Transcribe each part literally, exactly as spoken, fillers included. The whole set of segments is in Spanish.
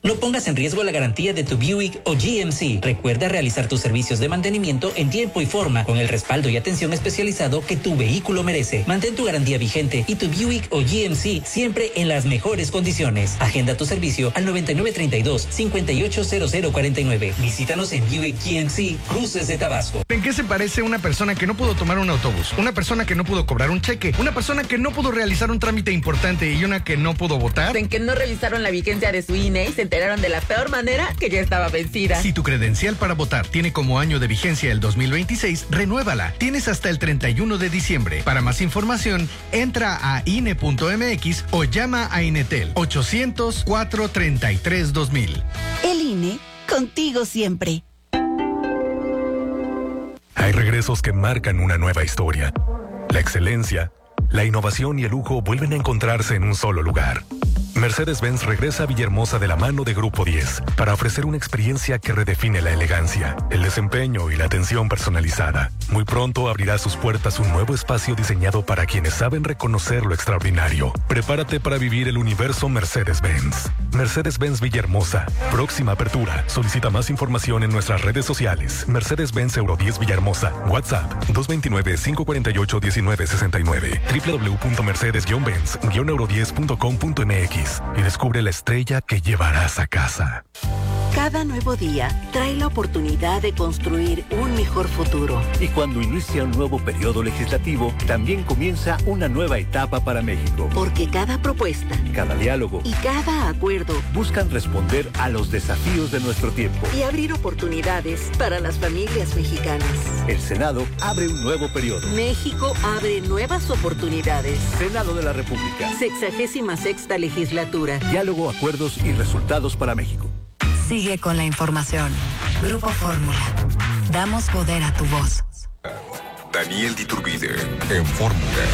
No pongas en riesgo la garantía de tu Buick o G M C. Recuerda realizar tus servicios de mantenimiento en tiempo y forma, con el respaldo y atención especializado que tu vehículo merece. Mantén tu garantía vigente y tu Buick o G M C siempre en las mejores condiciones. Agenda tu servicio al noventa y nueve treinta y dos, cincuenta y ocho cero cero cuarenta y nueve. Visítanos en Buick G M C, Cruces de Tabasco. ¿En qué se parece una persona que no pudo tomar un autobús? Una persona que no pudo cobrar un cheque, una persona que no pudo realizar un trámite importante y una que no pudo votar. En que no revisaron la vigencia de su I N E y se enteraron de la peor manera que ya estaba vencida. Si tu credencial para votar tiene como año de vigencia el dos mil veintiséis, renuévala. Tienes hasta el treinta y uno de diciembre. Para más información, entra a I N E punto M X o llama a Inetel ochocientos, cuatrocientos treinta y tres, dos mil. El I N E, contigo siempre. Hay regresos que marcan una nueva historia. La excelencia, la innovación y el lujo vuelven a encontrarse en un solo lugar. Mercedes-Benz regresa a Villahermosa de la mano de Grupo diez para ofrecer una experiencia que redefine la elegancia, el desempeño y la atención personalizada. Muy pronto abrirá sus puertas un nuevo espacio diseñado para quienes saben reconocer lo extraordinario. Prepárate para vivir el universo Mercedes-Benz. Mercedes-Benz Villahermosa. Próxima apertura. Solicita más información en nuestras redes sociales. Mercedes-Benz Euro diez Villahermosa. WhatsApp dos dos nueve, cinco cuatro ocho, uno nueve seis nueve. doble u doble u doble u punto mercedes guion benz guion euro diez punto com punto m x y descubre la estrella que llevarás a casa. Cada nuevo día trae la oportunidad de construir un mejor futuro. Y cuando inicia un nuevo periodo legislativo, también comienza una nueva etapa para México. Porque cada propuesta, cada diálogo y cada acuerdo buscan responder a los desafíos de nuestro tiempo y abrir oportunidades para las familias mexicanas. El Senado abre un nuevo periodo. México abre nuevas oportunidades. Senado de la República. Sexagésima sexta legislatura. Diálogo, acuerdos y resultados para México. Sigue con la información. Grupo Fórmula. Damos poder a tu voz. Daniel Diturbide en Fórmula.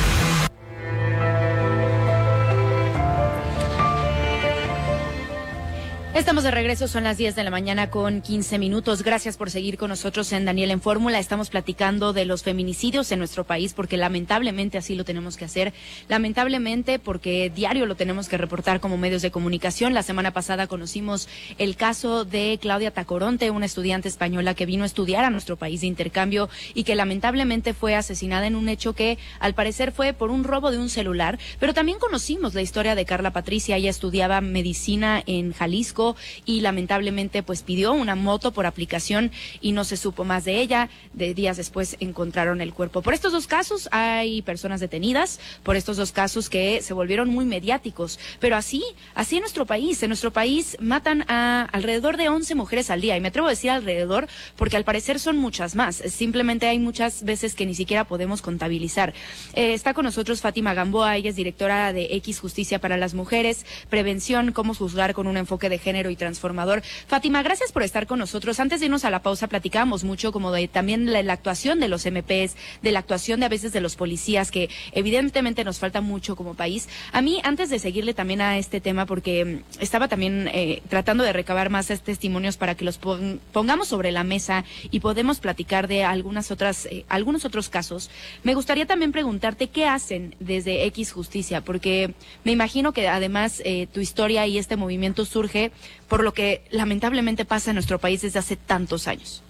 Estamos de regreso, son las diez de la mañana con quince minutos. Gracias por seguir con nosotros en Daniel en Fórmula. Estamos platicando de los feminicidios en nuestro país porque lamentablemente así lo tenemos que hacer. Lamentablemente porque diario lo tenemos que reportar como medios de comunicación. La semana pasada conocimos el caso de Claudia Tacoronte, una estudiante española que vino a estudiar a nuestro país de intercambio y que lamentablemente fue asesinada en un hecho que al parecer fue por un robo de un celular. Pero también conocimos la historia de Carla Patricia. Ella estudiaba medicina en Jalisco y lamentablemente pues pidió una moto por aplicación y no se supo más de ella. De días después encontraron el cuerpo. Por estos dos casos hay personas detenidas, por estos dos casos que se volvieron muy mediáticos, pero así, así en nuestro país, en nuestro país matan a alrededor de once mujeres al día, y me atrevo a decir alrededor porque al parecer son muchas más, simplemente hay muchas veces que ni siquiera podemos contabilizar. Eh, está con nosotros Fátima Gamboa, ella es directora de X Justicia para las Mujeres, Prevención, cómo juzgar con un enfoque de género y transformador. Fátima, gracias por estar con nosotros. Antes de irnos a la pausa platicábamos mucho como de también la, la actuación de los M Pes, de la actuación de a veces de los policías, que evidentemente nos falta mucho como país. A mí, antes de seguirle también a este tema, porque estaba también eh, tratando de recabar más testimonios para que los pon, pongamos sobre la mesa y podemos platicar de algunas otras, eh, algunos otros casos, me gustaría también preguntarte qué hacen desde X Justicia, porque me imagino que además eh, tu historia y este movimiento surge por lo que lamentablemente pasa en nuestro país desde hace tantos años.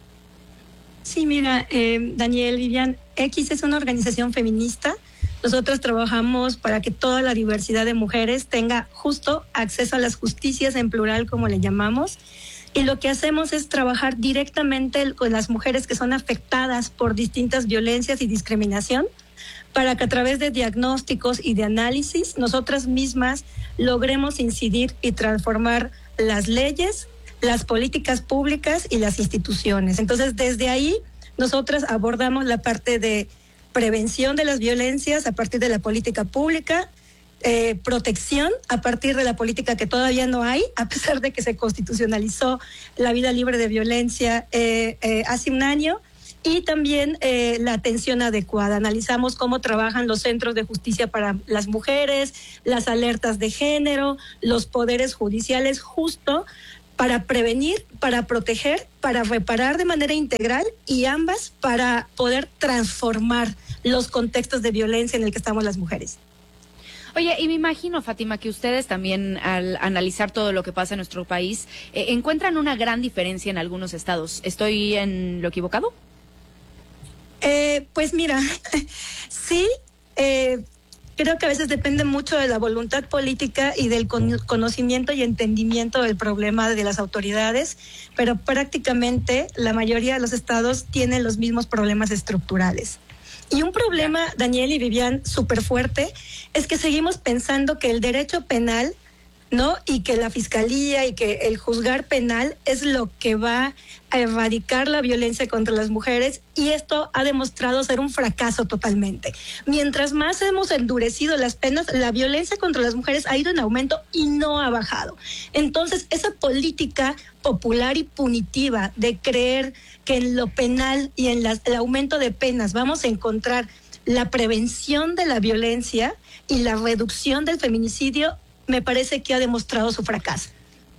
Sí, mira, eh, Daniel, Vivian, X es una organización feminista. Nosotros trabajamos para que toda la diversidad de mujeres tenga justo acceso a las justicias en plural, como le llamamos. Y lo que hacemos es trabajar directamente con las mujeres que son afectadas por distintas violencias y discriminación, para que a través de diagnósticos y de análisis nosotras mismas logremos incidir y transformar las leyes, las políticas públicas y las instituciones. Entonces, desde ahí, nosotras abordamos la parte de prevención de las violencias a partir de la política pública, eh, protección a partir de la política que todavía no hay, a pesar de que se constitucionalizó la vida libre de violencia eh, eh, hace un año, y también eh, la atención adecuada. Analizamos cómo trabajan los centros de justicia para las mujeres, las alertas de género, los poderes judiciales, justo para prevenir, para proteger, para reparar de manera integral, y ambas para poder transformar los contextos de violencia en el que estamos las mujeres. Oye, y me imagino, Fátima, que ustedes también al analizar todo lo que pasa en nuestro país, eh, encuentran una gran diferencia en algunos estados. ¿Estoy en lo equivocado? Eh, pues mira, sí, eh, creo que a veces depende mucho de la voluntad política y del con- conocimiento y entendimiento del problema de las autoridades, pero prácticamente la mayoría de los estados tienen los mismos problemas estructurales. Y un problema, Daniel y Vivian, súper fuerte, es que seguimos pensando que el derecho penal, ¿no? Y que la fiscalía y que el juzgar penal es lo que va a erradicar la violencia contra las mujeres, y esto ha demostrado ser un fracaso totalmente. Mientras más hemos endurecido las penas, la violencia contra las mujeres ha ido en aumento y no ha bajado. Entonces, esa política popular y punitiva de creer que en lo penal y en las, el aumento de penas vamos a encontrar la prevención de la violencia y la reducción del feminicidio, me parece que ha demostrado su fracaso.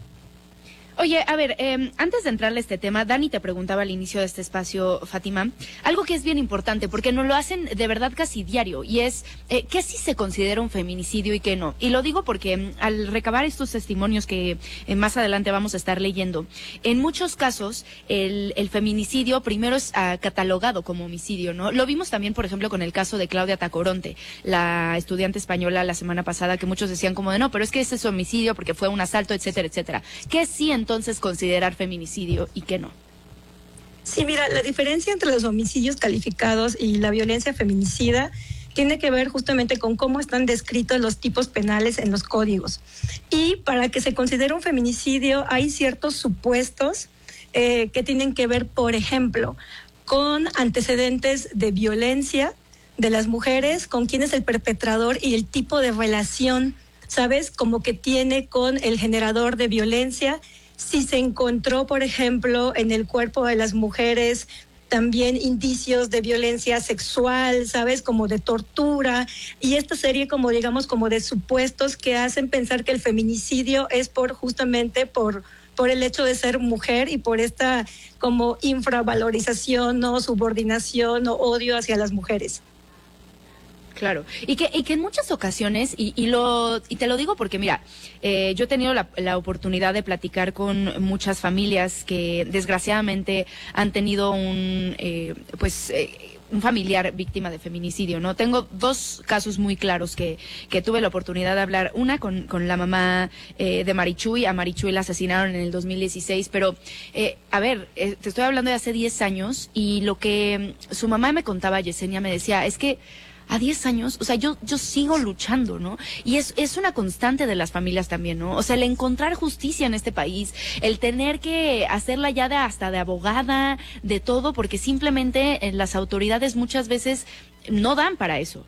Oye, a ver, eh, antes de entrarle a este tema, Dani te preguntaba al inicio de este espacio, Fátima, algo que es bien importante, porque nos lo hacen de verdad casi diario, y es, eh, ¿qué sí se considera un feminicidio y qué no? Y lo digo porque eh, al recabar estos testimonios que eh, más adelante vamos a estar leyendo, en muchos casos el, el feminicidio primero es uh, catalogado como homicidio, ¿no? Lo vimos también, por ejemplo, con el caso de Claudia Tacoronte, la estudiante española la semana pasada, que muchos decían como de no, pero es que ese es homicidio porque fue un asalto, etcétera, etcétera. ¿Qué sí entonces entonces considerar feminicidio y qué no? Sí, mira, la diferencia entre los homicidios calificados y la violencia feminicida tiene que ver justamente con cómo están descritos los tipos penales en los códigos. Y para que se considere un feminicidio hay ciertos supuestos eh, que tienen que ver, por ejemplo, con antecedentes de violencia de las mujeres, con quién es el perpetrador y el tipo de relación, ¿sabes? Como que tiene con el generador de violencia. Si se encontró, por ejemplo, en el cuerpo de las mujeres también indicios de violencia sexual, ¿sabes? Como de tortura. Y esta serie, como digamos, como de supuestos que hacen pensar que el feminicidio es por justamente por, por el hecho de ser mujer y por esta como infravalorización o subordinación o odio hacia las mujeres. Claro, y que, y que en muchas ocasiones, y, y lo y te lo digo porque mira, eh, yo he tenido la, la oportunidad de platicar con muchas familias que desgraciadamente han tenido un, eh, pues... Eh, un familiar víctima de feminicidio, ¿no? Tengo dos casos muy claros que, que tuve la oportunidad de hablar. Una con, con la mamá eh, de Marichuy. A Marichuy la asesinaron en el dos mil dieciséis, pero, eh, a ver, eh, te estoy hablando de hace diez años, y lo que su mamá me contaba, Yesenia, me decía, es que a diez años, o sea, yo yo sigo luchando, ¿no? Y es es una constante de las familias también, ¿no? O sea, el encontrar justicia en este país, el tener que hacerla ya de hasta de abogada, de todo, porque simplemente eh, las autoridades muchas veces no dan para eso.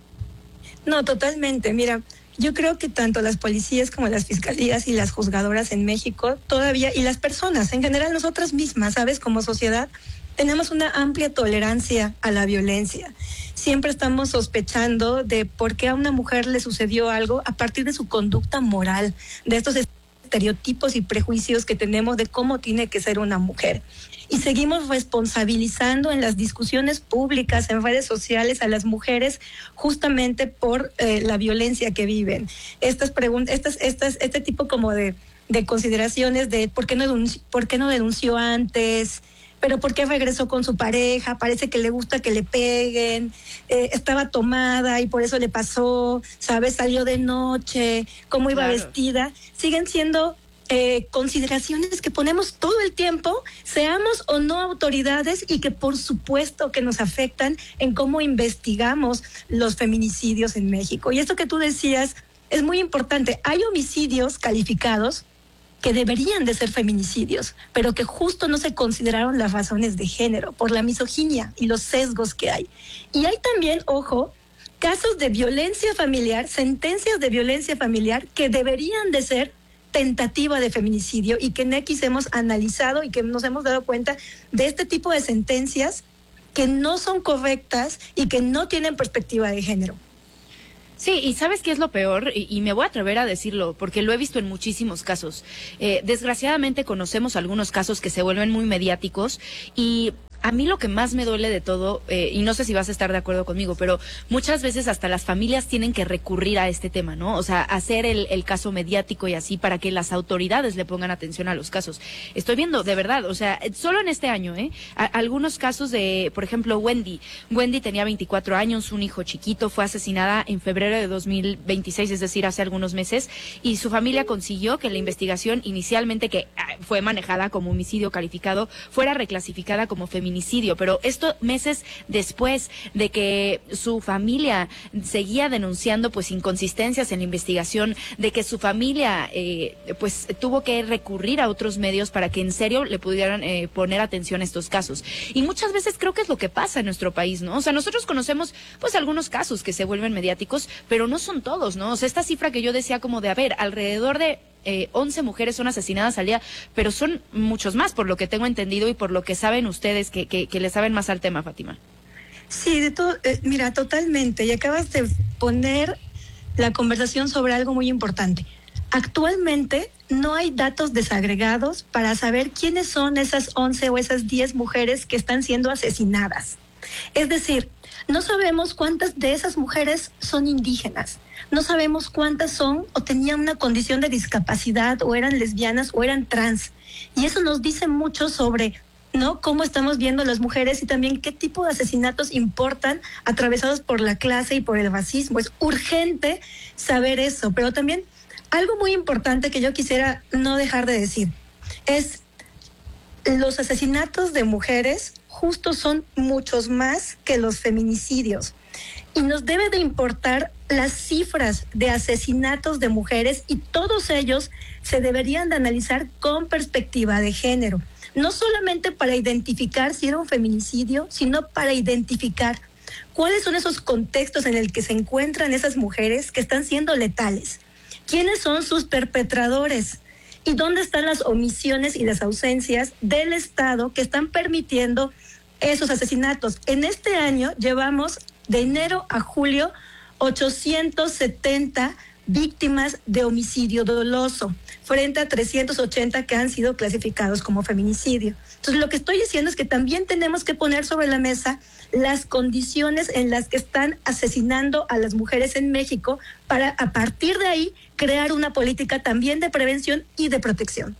No, totalmente. Mira, yo creo que tanto las policías como las fiscalías y las juzgadoras en México todavía, y las personas, en general nosotras mismas, ¿sabes? Como sociedad, tenemos una amplia tolerancia a la violencia. Siempre estamos sospechando de por qué a una mujer le sucedió algo a partir de su conducta moral, de estos estereotipos y prejuicios que tenemos de cómo tiene que ser una mujer. Y seguimos responsabilizando en las discusiones públicas, en redes sociales, a las mujeres justamente por eh, la violencia que viven. Estas preguntas, estas, estas, este tipo como de, de consideraciones de por qué no denunció, por qué no denunció antes, pero ¿por qué regresó con su pareja? Parece que le gusta que le peguen, eh, estaba tomada y por eso le pasó, ¿sabes? Salió de noche, cómo iba claro. vestida. Siguen siendo eh, consideraciones que ponemos todo el tiempo, seamos o no autoridades, y que por supuesto que nos afectan en cómo investigamos los feminicidios en México. Y esto que tú decías es muy importante. Hay homicidios calificados que deberían de ser feminicidios, pero que justo no se consideraron las razones de género, por la misoginia y los sesgos que hay. Y hay también, ojo, casos de violencia familiar, sentencias de violencia familiar que deberían de ser tentativa de feminicidio, y que en X hemos analizado y que nos hemos dado cuenta de este tipo de sentencias que no son correctas y que no tienen perspectiva de género. Sí, y ¿sabes qué es lo peor? Y, y me voy a atrever a decirlo, porque lo he visto en muchísimos casos. Eh, desgraciadamente conocemos algunos casos que se vuelven muy mediáticos, y a mí lo que más me duele de todo, eh, y no sé si vas a estar de acuerdo conmigo, pero muchas veces hasta las familias tienen que recurrir a este tema, ¿no? O sea, hacer el, el caso mediático y así para que las autoridades le pongan atención a los casos. Estoy viendo, de verdad, o sea, solo en este año, ¿eh? A, algunos casos de, por ejemplo, Wendy. Wendy tenía veinticuatro años, un hijo chiquito, fue asesinada en febrero de dos mil veintiséis, es decir, hace algunos meses, y su familia consiguió que la investigación inicialmente, que fue manejada como homicidio calificado, fuera reclasificada como feminicidio. Pero esto meses después de que su familia seguía denunciando pues inconsistencias en la investigación, de que su familia eh, pues tuvo que recurrir a otros medios para que en serio le pudieran eh, poner atención a estos casos. Y muchas veces creo que es lo que pasa en nuestro país, ¿no? O sea, nosotros conocemos pues algunos casos que se vuelven mediáticos, pero no son todos, ¿no? O sea, esta cifra que yo decía como de, a ver, alrededor de Eh, once mujeres son asesinadas al día, pero son muchos más, por lo que tengo entendido y por lo que saben ustedes, que, que, que le saben más al tema, Fátima. Sí, de todo, eh, mira, totalmente. Y acabas de poner la conversación sobre algo muy importante. Actualmente no hay datos desagregados para saber quiénes son esas once o esas diez mujeres que están siendo asesinadas. Es decir, no sabemos cuántas de esas mujeres son indígenas. No sabemos cuántas son o tenían una condición de discapacidad o eran lesbianas o eran trans. Y eso nos dice mucho sobre, ¿no?, cómo estamos viendo las mujeres y también qué tipo de asesinatos importan atravesados por la clase y por el racismo. Es urgente saber eso, pero también algo muy importante que yo quisiera no dejar de decir es los asesinatos de mujeres justo son muchos más que los feminicidios. Y nos debe de importar las cifras de asesinatos de mujeres y todos ellos se deberían de analizar con perspectiva de género. No solamente para identificar si era un feminicidio, sino para identificar cuáles son esos contextos en el que se encuentran esas mujeres que están siendo letales. ¿Quiénes son sus perpetradores? ¿Y dónde están las omisiones y las ausencias del Estado que están permitiendo esos asesinatos? En este año llevamos de enero a julio ochocientas setenta víctimas de homicidio doloso, frente a trescientos ochenta que han sido clasificados como feminicidio. Entonces, lo que estoy diciendo es que también tenemos que poner sobre la mesa las condiciones en las que están asesinando a las mujeres en México para, a partir de ahí, crear una política también de prevención y de protección.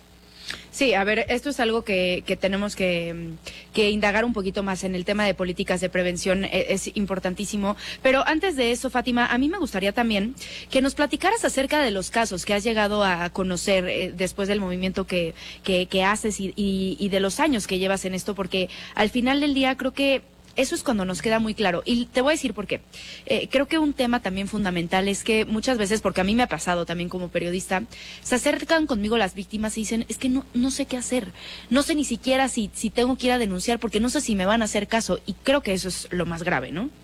Sí, a ver, esto es algo que, que tenemos que, que indagar un poquito más en el tema de políticas de prevención, es, es importantísimo. Pero antes de eso, Fátima, a mí me gustaría también que nos platicaras acerca de los casos que has llegado a conocer eh, después del movimiento que, que, que haces y, y, y de los años que llevas en esto, porque al final del día creo que eso es cuando nos queda muy claro. Y te voy a decir por qué. Eh, creo que un tema también fundamental es que muchas veces, porque a mí me ha pasado también como periodista, se acercan conmigo las víctimas y dicen, es que no, no sé qué hacer. No sé ni siquiera si, si tengo que ir a denunciar porque no sé si me van a hacer caso. Y creo que eso es lo más grave, ¿no?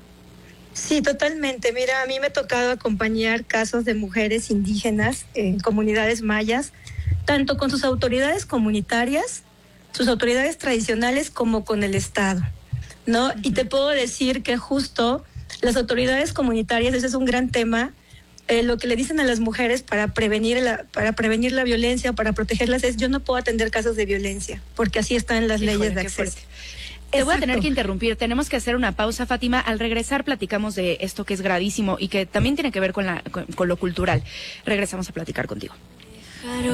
Sí, totalmente. Mira, a mí me ha tocado acompañar casos de mujeres indígenas en comunidades mayas, tanto con sus autoridades comunitarias, sus autoridades tradicionales, como con el Estado, ¿no? Uh-huh. Y te puedo decir que justo las autoridades comunitarias, ese es un gran tema, eh, lo que le dicen a las mujeres para prevenir la, para prevenir la violencia, para protegerlas, es: yo no puedo atender casos de violencia, porque así están las Híjole, leyes de acceso. Te Exacto. voy a tener que interrumpir, tenemos que hacer una pausa, Fátima. Al regresar platicamos de esto que es gravísimo y que también tiene que ver con, la, con, con lo cultural. Regresamos a platicar contigo.